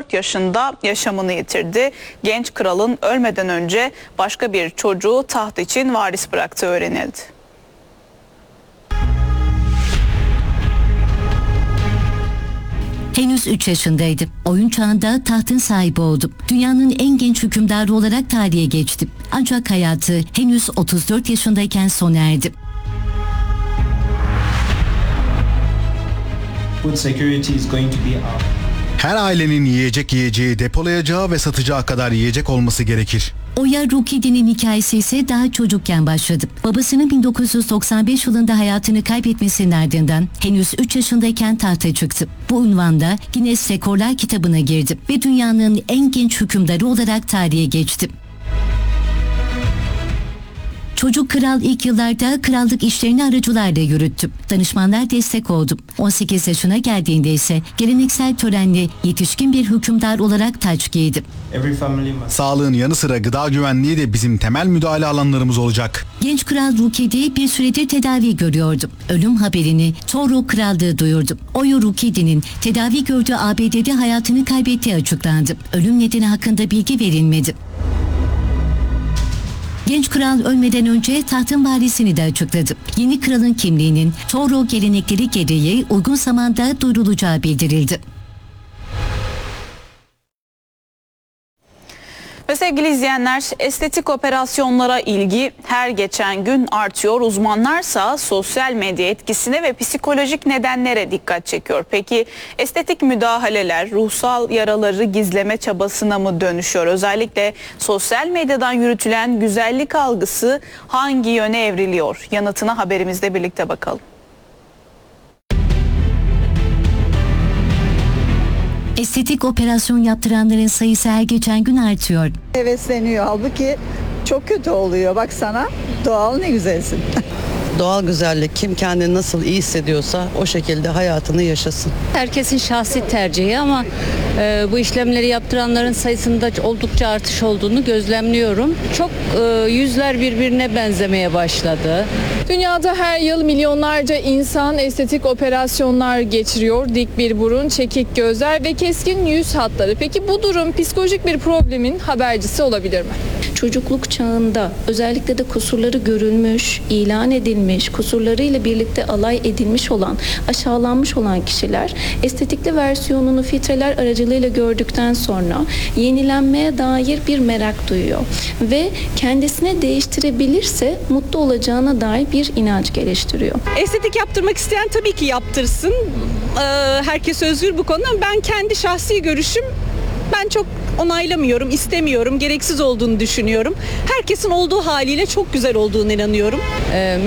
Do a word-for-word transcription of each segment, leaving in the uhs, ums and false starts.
dört yaşında yaşamını yitirdi. Genç kralın ölmeden önce başka bir çocuğu taht için varis bıraktığı öğrenildi. Henüz üç yaşındaydı. Oyun çağında tahtın sahibi oldu. Dünyanın en genç hükümdarı olarak tarihe geçti. Ancak hayatı henüz otuz dört yaşındayken sona erdi. Her ailenin yiyecek yiyeceği, depolayacağı ve satacağı kadar yiyecek olması gerekir. Oya Rukidi'nin hikayesi ise daha çocukken başladı. Babasının bin dokuz yüz doksan beş yılında hayatını kaybetmesinin ardından henüz üç yaşındayken tahta çıktı. Bu unvanda Guinness Rekorlar kitabına girdi ve dünyanın en genç hükümdarı olarak tarihe geçti. Çocuk kral ilk yıllarda krallık işlerini aracılarla yürüttü. Danışmanlar destek oldu. on sekiz yaşına geldiğinde ise geleneksel törenle yetişkin bir hükümdar olarak taç giydi. Sağlığın yanı sıra gıda güvenliği de bizim temel müdahale alanlarımız olacak. Genç kral Rukidi bir süredir tedavi görüyordu. Ölüm haberini Toro Krallığı duyurdu. Oya Rukidi'nin tedavi gördüğü A B D'de hayatını kaybettiği açıklandı. Ölüm nedeni hakkında bilgi verilmedi. Genç kral ölmeden önce tahtın varisini de açıkladı. Yeni kralın kimliğinin Toro gelenekleri gereği uygun zamanda duyurulacağı bildirildi. Ve sevgili izleyenler, estetik operasyonlara ilgi her geçen gün artıyor. Uzmanlarsa sosyal medya etkisine ve psikolojik nedenlere dikkat çekiyor. Peki estetik müdahaleler ruhsal yaraları gizleme çabasına mı dönüşüyor? Özellikle sosyal medyadan yürütülen güzellik algısı hangi yöne evriliyor? Yanıtına haberimizde birlikte bakalım. Estetik operasyon yaptıranların sayısı her geçen gün artıyor. Hevesleniyor halbuki çok kötü oluyor. Baksana doğal ne güzelsin. Doğal güzellik, kim kendini nasıl iyi hissediyorsa o şekilde hayatını yaşasın. Herkesin şahsi tercihi ama e, bu işlemleri yaptıranların sayısında oldukça artış olduğunu gözlemliyorum. Çok e, yüzler birbirine benzemeye başladı. Dünyada her yıl milyonlarca insan estetik operasyonlar geçiriyor. Dik bir burun, çekik gözler ve keskin yüz hatları. Peki bu durum psikolojik bir problemin habercisi olabilir mi? Çocukluk çağında özellikle de kusurları görülmüş, ilan edilmiş, kusurlarıyla birlikte alay edilmiş olan, aşağılanmış olan kişiler estetikli versiyonunu filtreler aracılığıyla gördükten sonra yenilenmeye dair bir merak duyuyor ve kendisini değiştirebilirse mutlu olacağına dair bir inanç geliştiriyor. Estetik yaptırmak isteyen tabii ki yaptırsın. Ee, herkes özgür bu konuda ama ben kendi şahsi görüşüm ben çok onaylamıyorum, istemiyorum, gereksiz olduğunu düşünüyorum. Herkesin olduğu haliyle çok güzel olduğunu inanıyorum. Ee,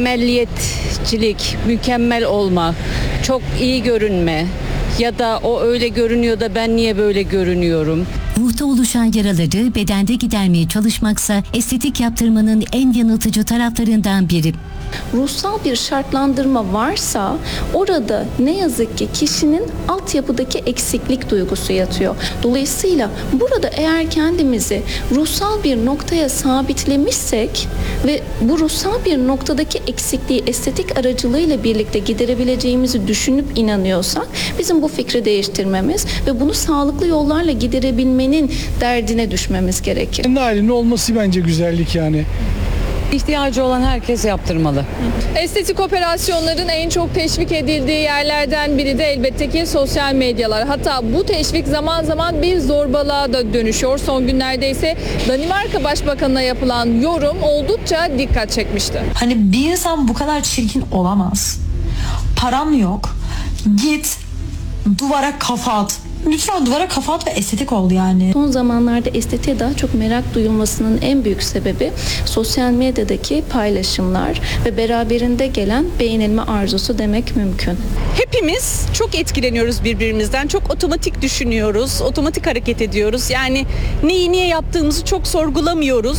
mükemmelliyetçilik, mükemmel olma, çok iyi görünme ya da o öyle görünüyor da ben niye böyle görünüyorum? Ruhta oluşan yaraları bedende gidermeye çalışmaksa estetik yaptırmanın en yanıltıcı taraflarından biri. Ruhsal bir şartlandırma varsa orada ne yazık ki kişinin altyapıdaki eksiklik duygusu yatıyor. Dolayısıyla burada eğer kendimizi ruhsal bir noktaya sabitlemişsek ve bu ruhsal bir noktadaki eksikliği estetik aracılığıyla birlikte giderebileceğimizi düşünüp inanıyorsak bizim bu fikri değiştirmemiz ve bunu sağlıklı yollarla giderebilmenin derdine düşmemiz gerekir. Kendi halinde olması bence güzellik yani. İhtiyacı olan herkes yaptırmalı. Estetik operasyonların en çok teşvik edildiği yerlerden biri de elbette ki sosyal medyalar. Hatta bu teşvik zaman zaman bir zorbalığa da dönüşüyor. Son günlerde ise Danimarka Başbakanı'na yapılan yorum oldukça dikkat çekmişti. Hani bir insan bu kadar çirkin olamaz. Param yok. Git duvara kafa at. Lütfen duvara kafa at ve estetik ol yani. Son zamanlarda estetiğe daha çok merak duyulmasının en büyük sebebi sosyal medyadaki paylaşımlar ve beraberinde gelen beğenilme arzusu demek mümkün. Hepimiz çok etkileniyoruz birbirimizden. Çok otomatik düşünüyoruz, otomatik hareket ediyoruz. Yani neyi niye yaptığımızı çok sorgulamıyoruz.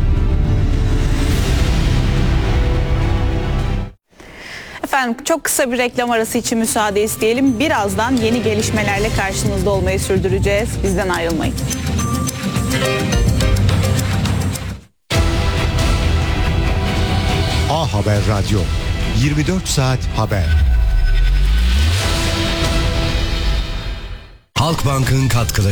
Efendim çok kısa bir reklam arası için müsaade isteyelim. Birazdan yeni gelişmelerle karşınızda olmayı sürdüreceğiz. Bizden ayrılmayın. A Haber Radyo, yirmi dört saat haber. Halkbank'ın katkıları